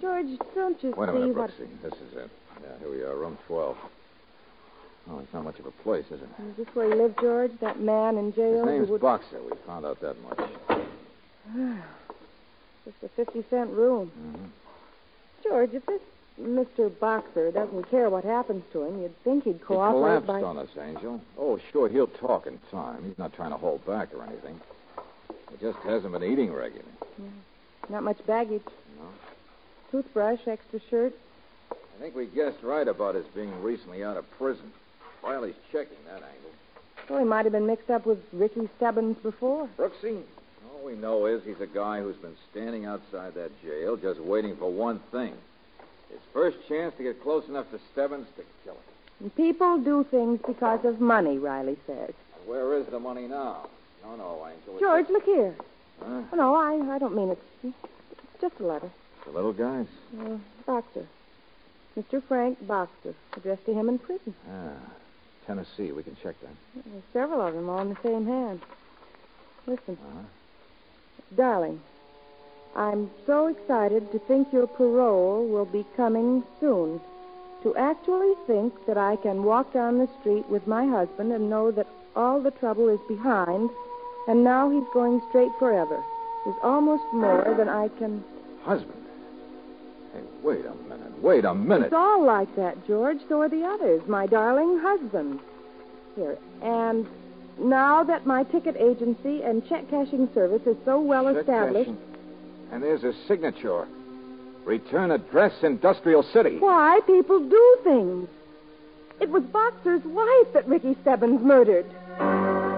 George, don't you Wait a see minute, what... Brooksy. This is it. Yeah, here we are, room 12. Oh, it's not much of a place, is it? Is this where he lived, George? That man in jail? His name's Boxer. We found out that much. Just a 50-cent room. Mm-hmm. George, if this Mr. Boxer doesn't care what happens to him, you'd think he'd He cooperate collapsed on us, Angel. Oh, sure, he'll talk in time. He's not trying to hold back or anything. He just hasn't been eating regularly. Not much baggage. No. Toothbrush, extra shirt. I think we guessed right about his being recently out of prison. Riley's checking that angle. Well, he might have been mixed up with Ricky Stebbins before. Brooksy, all we know is he's a guy who's been standing outside that jail just waiting for one thing. His first chance to get close enough to Stebbins to kill him. And people do things because of money, Riley says. Where is the money now? No, Angel. George, look here. Huh? Oh, no, I don't mean it. It's just a letter. The little guys? Boxer. Mr. Frank Boxer. Addressed to him in prison. Tennessee. We can check that. There's several of them all in the same hand. Listen. Uh-huh. Darling, I'm so excited to think your parole will be coming soon. To actually think that I can walk down the street with my husband and know that all the trouble is behind, and now he's going straight forever, is almost more than I can... Husband? Hey, wait a minute. It's all like that, George. So are the others. My darling husband. Here. And now that my ticket agency and check cashing service is so well established... And there's a signature. Return address, Industrial City. Why, people do things. It was Boxer's wife that Ricky Stebbins murdered.